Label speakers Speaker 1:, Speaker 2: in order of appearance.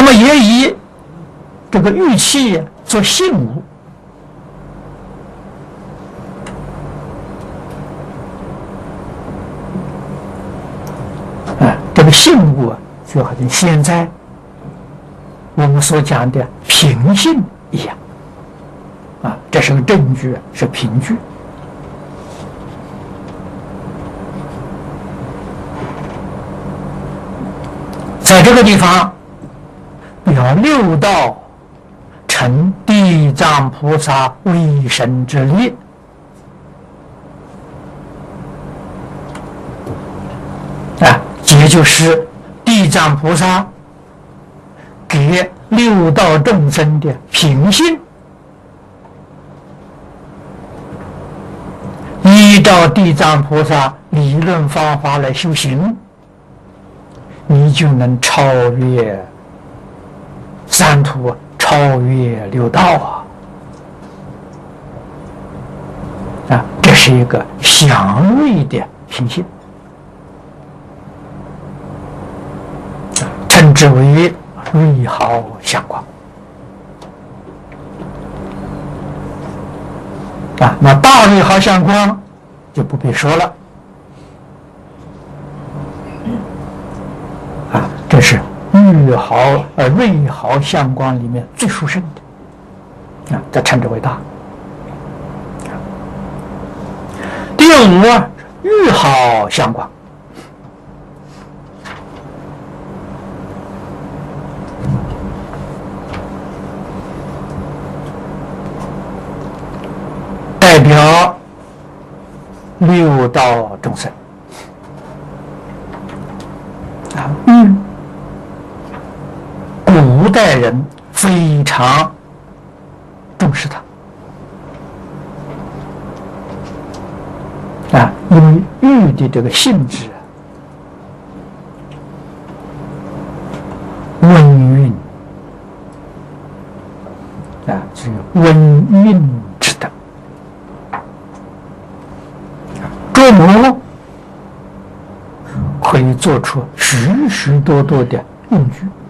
Speaker 1: 么也以这个玉器做信物。这个信物就好像现在我们所讲的凭信一样这是个证据，是凭据。在这个地方表六道成地藏菩萨威神之力，也就是地藏菩萨给六道众生的凭信，依照地藏菩萨理论方法来修行，你就能超越三途，超越六道这是一个祥瑞的凭信，称之为瑞毫相光那大瑞毫相光就不必说了这是瑞毫相光里面最殊胜的这称之为大。第五玉毫相光，代表六道众生古代人非常重视它因为玉的这个性质温韵是温韵之德，琢磨可以做出许许多多的用具。